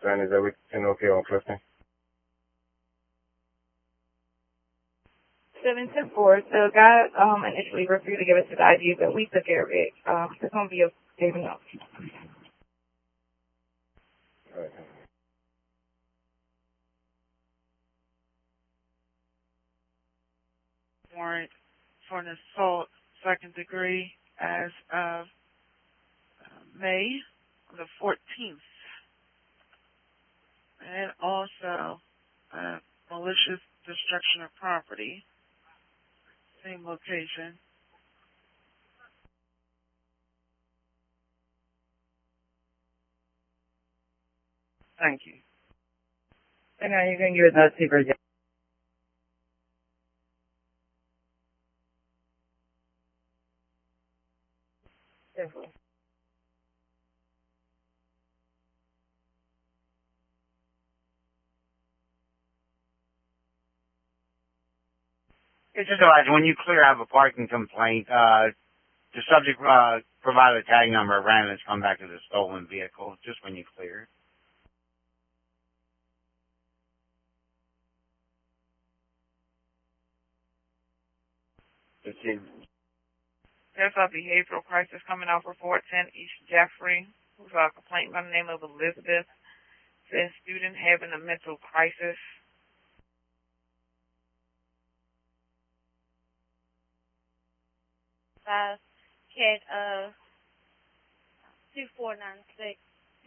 signage that we can okay on Clifton? 7-4. The guy initially refused to give us his ID, but we took care of it. It's gonna be a saving up. All right. Warrant for an assault, second degree, as of May the 14th. And also malicious destruction of property, same location. Thank you. And now you can give us that secret. It's just like when you clear out a parking complaint, the subject provided a tag number, ran and it's come back to the stolen vehicle, just when you clear. There's a behavioral crisis coming out for 410 East Jeffrey, who's a complaint by the name of Elizabeth. Says student having a mental crisis. CAD 2496.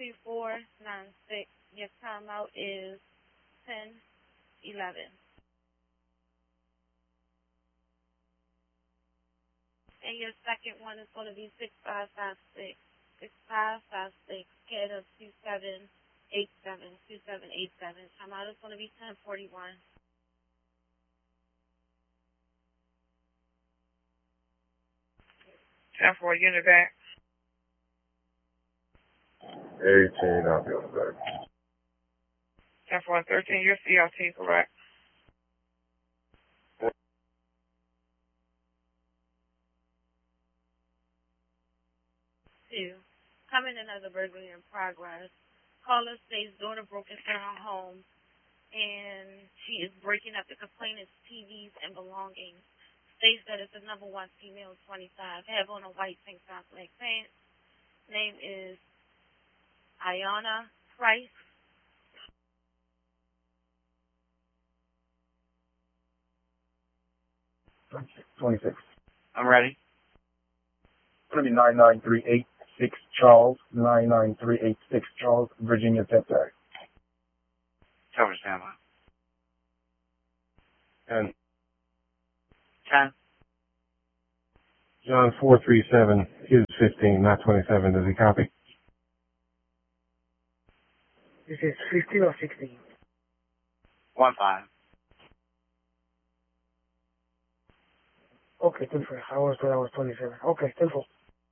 Your timeout is 10:11. And your second one is going to be 6556. 6556, CAD of 2787. Timeout is going to be 10:41. 10-4, unit back. 18, I'll be on the back. 10-4 and 13, your CRT, correct? Two, coming in as a burglary in progress. Caller states daughter broke into her home and she is breaking up the complainant's TVs and belongings. States that it's a number 1 female, 25, have on a white pink top black pants. Name is Ayana Price. 26. I'm ready. It's going to be 99386 Charles, 99386 Charles, Virginia Tech. Cover standby. 10. 10. John 437, his 15, not 27. Does he copy? This is 15 or 16? 1-5. Okay, 10-4. I was told I was 27. Okay, 10-4.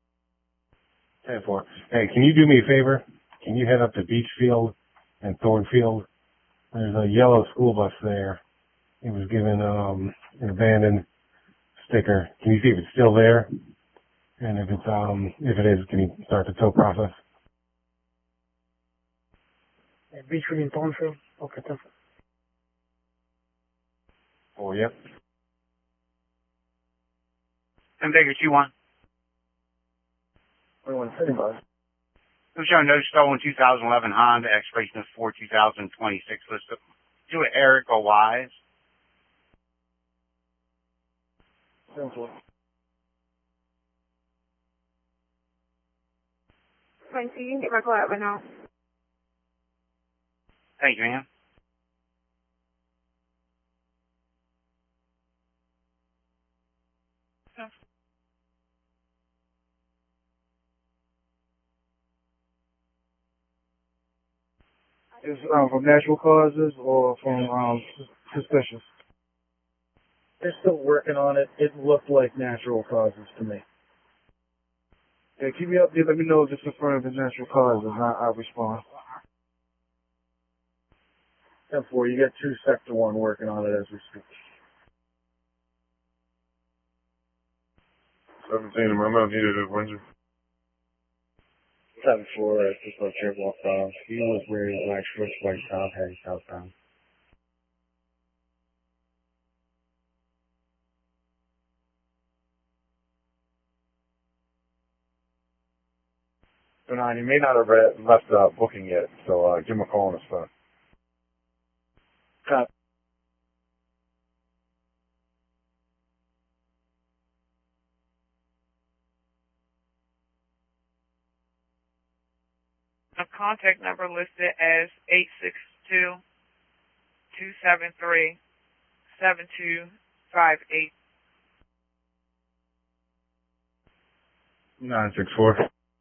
10-4. Hey, can you do me a favor? Can you head up to Beachfield and Thornfield? There's a yellow school bus there. It was given an abandoned sticker. Can you see if it's still there? And if it is, can you start the tow process? Beachfield in Thornfield? Okay, 10-4. 4, yep. And Baker 2-1. 2175. Who's showing no stolen 2011 Honda, expiration of 4/2026 listed to Erica Wise. 10-4. 20, you can get my call out right now. Thank you, ma'am. Is from natural causes or from suspicious? They're still working on it. It looked like natural causes to me. Yeah, keep me updated. Let me know if it's confirmed as natural causes. I'll respond. 10-4, you got 2 Sector 1 working on it as we speak. 17, remember I needed a Windsor. 7-4, just a trip walked off. He was wearing black shorts, white top, had his house down. So now he may not have left booking yet, so give him a call on his phone. Cop. The contact number listed as 862-273-7258. 964.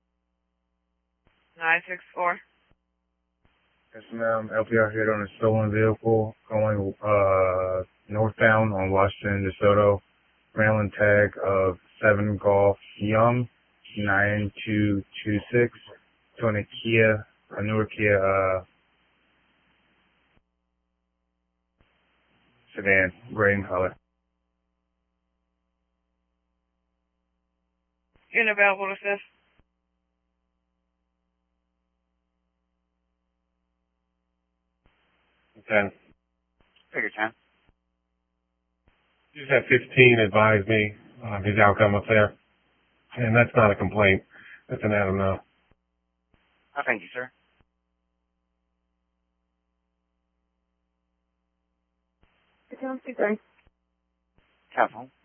964. Yes, ma'am. LPR hit on a stolen vehicle going northbound on Washington DeSoto. Maryland tag of 7 Golf Young 9226. It's on a Kia, a newer Kia sedan, gray in color. Unit available to assist. Then Figure 10. just have 15 advise me his outcome up there. And that's not a complaint. That's an Adam no. Oh, thank you, sir. It's on 2-3. Telephone.